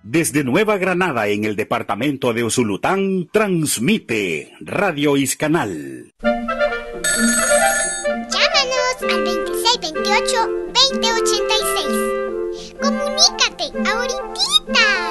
Desde Nueva Granada, en el departamento de Usulután, transmite Radio Iscanal. Llámanos al 2628-2086. Comunícate ahorita.